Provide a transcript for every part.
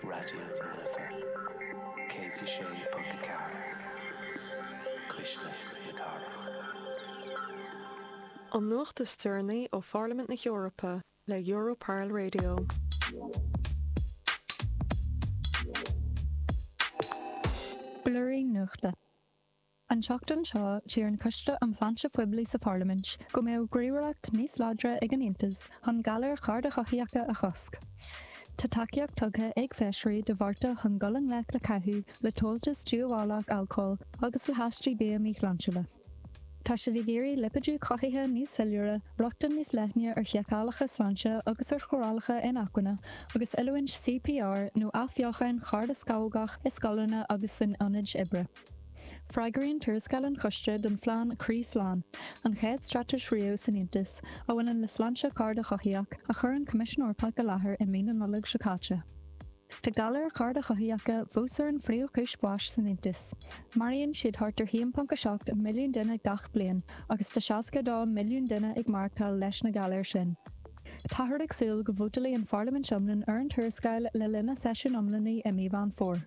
Radio Lifford. Katie Shea Punkacar. Krishna Yakar. An nuachta stearnaí ó Parliament na Eorpa le Europarl Radio. Blurring nuachta. An seachtain seo tíar an coiste an planse fuiblí sa Parliament go mbeadh gríomhaireacht níos láidre ag an Aontas chun galar charda chathíocha a chosc. Tá takeíocht tugtha ag feisirí de bharrta chun golang le cathú le toltas dúabhálach alcohol agus le hastrí BMí Glanseile. Tá sé géirí lipidú cothaithe níos silúra, rochtan níos leithne ar cheacálacha sláinte agus ar chorálacha in Acwana, agus iluint CPR nó afhiochan charda scágach is scalúna agus san ionid ibre. Freigeríonn tuairisceil an coiste don phlean Críoslán, an chéad strateis riú san Aontas, a bhfuileann le sláinte carda chathíoch a chur an Commissionórpa go láthair i mína nullag Secáte. Tá galar carda chathíocha bhúsar an phríomh cúis báis san Aontas. Maríonn siad thart ar 1.7 milliún duine gach bliain, agus tá 62 milliún duine ag marctáil leis na galar sin. Táthar ag súil go bhótalí an Parliament Siomlán ar an tuairisceil le lena sesiún iomlanaí i Míbán 4.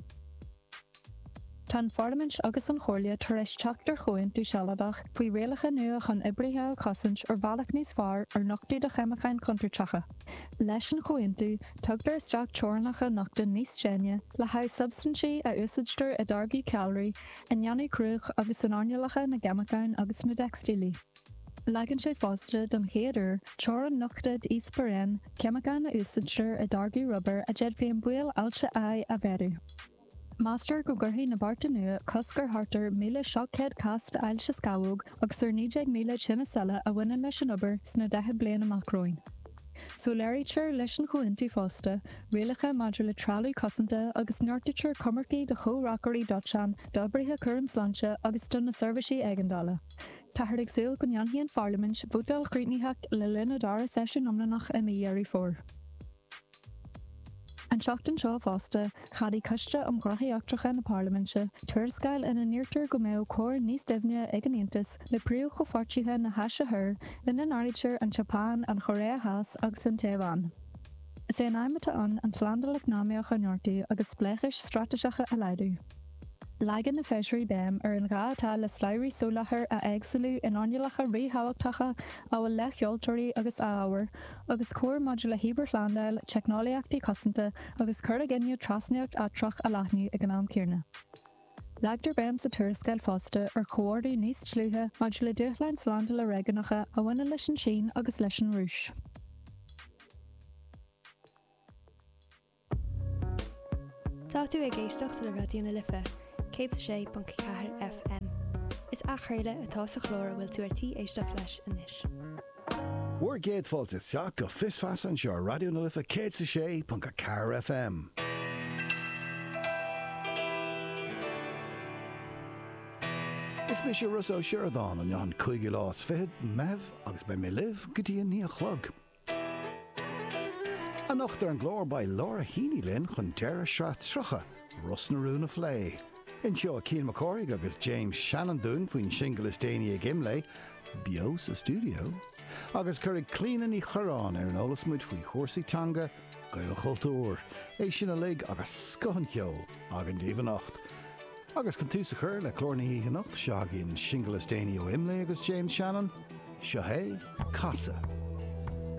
Tá an Parliament agus an chorlia tar éis teachtar chuin dú sealadach faoi réalacha nua chun ibrithe a cosint ar bhealach níos fearr ar nochtaí de chemacháin contarteacha. Leis an chuintú tugtar isteach teornacha nochta níos déine le haidh substantaí a úsaidir a dargaí calorí in neannaí cruach agus an airnealacha na gemacáin agus na textílí. Legan sé fásta don chéadú teor an nochtad ísparéin cemacáin a úsaidir a dargaí rubber a jed bhí an buil ailte a bheirú. Master go gurthaí na barta nua coscar hartar 1,700 cast ailse scabhóg agus ar 9,000 sinna sela a bhaineann leis an obair sna 10 bliain amachróin. So léirítear leis an chuintú fásta, rialacha maidir le trealaí cosanta agus neirtear cumarcaí de chomhracarí dotsean d'oibrithe chur an sláinte agus don na serviceí éigeandála. Táthar ag súil go neantaí an Parliament bhúdal chríochnaíoch le lena dára sesiún iomlanach i Mídhéirí 4. An seachtain seo fásta chadaí coiste am grothaíochtracha na Parliamente, tuairisceil ina níortar go mbeadh cóir níos duimhne ag an Aontas le príomh go fortíthe na heise thur lena náirítear an Japan an Choré Theas agus an Téaváin. Is é an aimimeta an tlandalach námíocha neortaí agus spléchais strateisiacha a leidú. Legan na feisirí béim ar an gátá le sleirí sólachar a éagsalú in airnealacha ríthabhachtacha a bhfuil le cheoltóirí agus áhar, agus cuair maidir le híbert-landáil, teicneolaíochtaí cosanta agus cur a gcinniú trasneocht atrach a leithniú ag an am céarna. Leagtar béim sa tuairisceil fásta ar chomhairdaí níos tlúthe maidir le dúchlein sláinte le réiganacha a bhaine leis an sin agus leis an rúis. Tá tú ag éisteach le Radio na Lifa. Shea.4 FM. Is a chuirde atá sa chlór bhfuil tú artí éisteach leis inis. We're gatefuls is seach go fisfas an seo Radio na Lifa Shea.4 FM. Is mé sé Russo Sheridan an Jan Cuige Lás Fihid, Mev agus bei mé liv go dtí ní a chlog. An nachtar an glór by Laura Heaney Lynn chun deire sreat srucha, Russ na Rúna Flay. In seo Cian McCorrig agus James Shannon dún faoin single is déine ag imlé, bio sa studio, agus churig clían í chorán ar an olasmuid faoi chósaítanga, gail chultúr, é sin a lig agus scohan ceol agan díomhanacht. Agus can tú sa chur le clórnaí hanacht seagin single is déine ó imlé agus James Shannon, seo hé, casa.